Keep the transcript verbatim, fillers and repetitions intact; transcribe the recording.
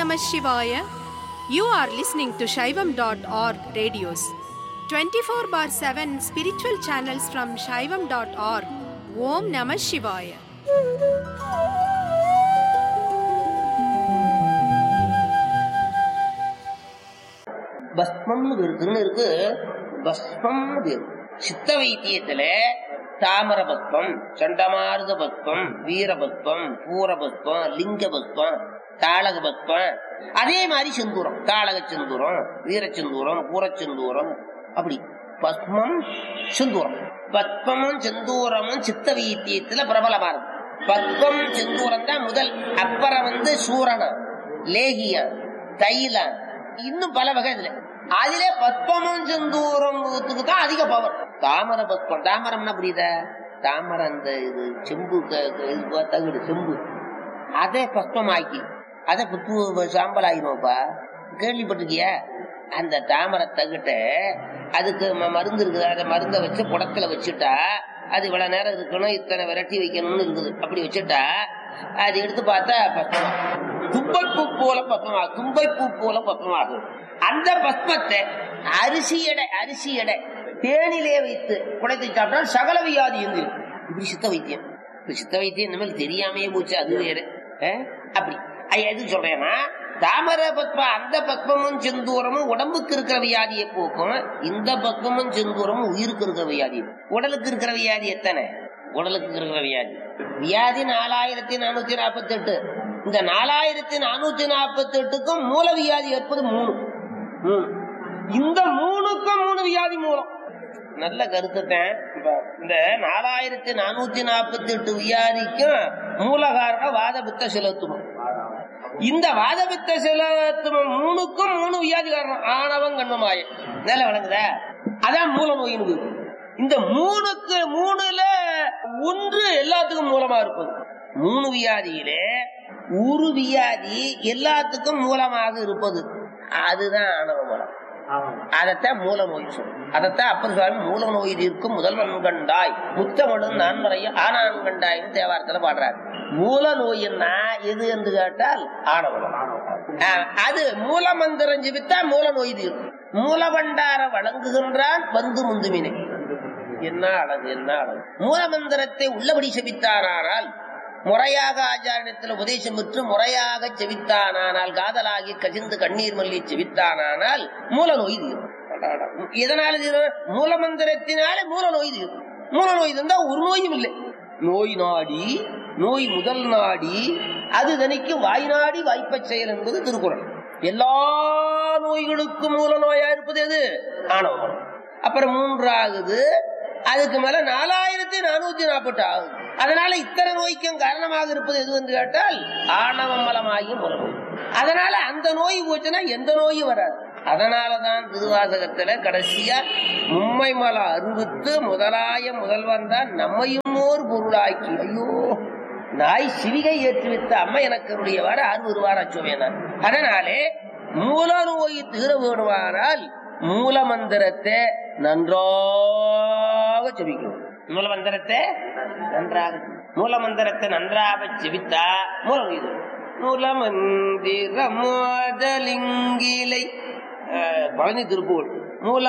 Namah Shivaya. You are listening to Shaivam dot org radios. twenty-four bar seven spiritual channels from Shaivam dot org. Om Namah Shivaya. பஸ்மம்னு இருக்குன்னு இருக்கு. பஸ்மம்னு பேரு. சித்த வைத்தியத்துல தாமர பஸ்பம், சண்டமாருத பஸ்பம், வீர பஸ்பம், பூர பஸ்பம், லிங்க பஸ்பம், தாளக பஸ்பம், அதே மாதிரி செந்தூரம், தாளக செந்தூரம், வீர செந்தூரம், பூர செந்தூரம், அப்படி பஸ்மம் செந்தூரம். பஸ்பமும் செந்தூரமும் சித்த வைத்தியத்துல பிரபலமா இருக்கு. பஸ்பம் செந்தூரம் தான் முதல். அப்புறம் வந்து சூரணம், லேகியம், தைலம், இன்னும் பல வகை இதுல. அதுல பத்மமும் செந்தூரத்துக்கு தான் அதிக பவர். தாமர பத்மம், தாமரம்னா புரியுதா? தாமரை அந்த இது செம்பு தகுடு செம்பு, அதை பத்மமாக்கி அதை புத்து சாம்பல் ஆகிடும்ப்பா. கேள்விப்பட்டிருக்கிய? அந்த தாமரை தகுட்ட அதுக்கு மருந்து இருக்குது. அதை மருந்தை வச்சு குடத்துல வச்சுட்டா அது இவ்வளவு நேரம் இருக்கணும், இத்தனை விரட்டி வைக்கணும்னு இருக்குது. அப்படி வச்சுட்டா அது எடுத்து பார்த்தா பத்மம், தும்பை பூ போல பத்மமாகும். தும்பை பூ போல பத்மமாகும். அந்த பத்மத்தை அரிசி எடை அரிசி எடை தேனிலே வைத்து குடைத்து சாப்பிட்டால் சகல வியாதி இருந்து. இப்படி சித்த வைத்தியம். சித்த வைத்தியம் இந்த மாதிரி தெரியாமையே போச்சு. அது வேற. அப்படி எது சொல்றேன்னா, தாமர பத்மம் அந்த பத்மமும் செந்தூரமும் உடம்புக்கு இருக்கிற வியாதியை போக்கும். இந்த பத்மமும் செந்தூரமும் உயிருக்கு இருக்கிற வியாதி. உடலுக்கு இருக்கிற வியாதி எத்தனை? உடலுக்கு இருக்கிற வியாதி வியாதி நாலாயிரத்தி நானூத்தி நாற்பத்தி எட்டு. இந்த நாலாயிரத்தி நானூத்தி நாற்பத்தி எட்டுக்கும் மூல வியாதி ஏற்பது மூணு. இந்த மூணுக்கும் மூணு வியாதி மூலம். நல்ல கருத்துட்டேன். இந்த நாலாயிரத்தி நானூத்தி நாற்பத்தி எட்டு வியாதிக்கும் மூல காரணம் வாத பித்த செலுத்தும். இந்த வாத பித்த செலுத்தும் மூணுக்கும் மூணு வியாதி காரணம் ஆணவம் கண்மமாய. நல்ல வழங்குதா? அதான் மூல நோயின்னு. இந்த மூணுக்கு மூணுல ஒன்று எல்லாத்துக்கும் மூலமா இருப்பது. மூணு வியாதியிலே ஒரு வியாதி எல்லாத்துக்கும் மூலமாக இருப்பது அதுதான் ஆணவ மூலம். அதத்தான் மூல நோய் சொல்லும். அதத்தான் அப்பர் சுவாமி மூல நோய் இருக்கும் முதல்வன் கண்டாய் முத்தமிழும் நான் முறையும் ஆனான் கண்டாய்னு தேவாரத்துல பாடுறாரு. மூல நோயின்னா எது என்று கேட்டால் ஆணவம். அது மூல மந்திரம் ஜெபித்தா மூல நோய் தீரும். மூலபண்டார வழங்குகின்றான் வந்து முந்துமினை. என்ன அழகு, என்ன அழகு! மூல மந்திரத்தை உள்ளபடி செபித்தானால், முறையாக ஆச்சாரியத்தில் உபதேசம் பெற்று முறையாக செவித்தானால், காதலாகி கசிந்து கண்ணீர் மல்லி செவித்தானால் மூல நோய் தீரும். எதனால தீரும்? மூல மந்திரத்தினாலே மூல நோய் தீரும். மூல நோய் இருந்தா ஒரு நோயும் இல்லை. நோய் நாடி, நோய் முதல் நாடி, அது தனிக்கு வாய் நாடி வாய்ப்ப செயல் என்பது திருக்குறள். எல்லா நோய்களுக்கும் மூல நோயா இருப்பது எது? ஆணவம். அப்புறம் மூன்றாகுது, அதுக்கு மேல நாலாயிரத்தி நானூத்தி நாற்பத்தி ஆகுது. அதனால இத்தனை நோய்க்கும் காரணமாக இருப்பது எது என்று கேட்டால் ஆணவம் மலமாகி மூலம். அதனால அந்த நோய் போச்சுன்னா எந்த நோயும் வராது. அதனாலதான் திருவாசகத்துல கடைசியா மும்மை மல அறுபத்து முதலாய முதல்வன் தான் நம்மையும் ஓர் பொருளாக்கி. ஐயோ, நாய் சிவிகை ஏற்றுவித்த அம்மை எனக்கு வார அறுபது அச்சுவேனார். அதனாலே மூல நோய் தீர வேணுமானால் மூல மந்திரத்தை நன்றாக செபிக்கணும். மூல மந்திரத்தை நன்றாக மூல மந்திரத்தை நன்றாக செபித்தா மூல நோய். மூல மந்திர மோதலிங்கிலை பழனி திருப்பூர் மூல